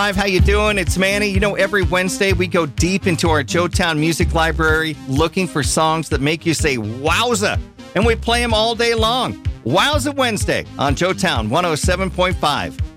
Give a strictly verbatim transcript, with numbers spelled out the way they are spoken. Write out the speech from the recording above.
How you doing? It's Manny. You know, every Wednesday we go deep into our Joetown Music Library looking for songs that make you say, wowza, and we play them all day long. Wowza Wednesday on Joetown one oh seven point five.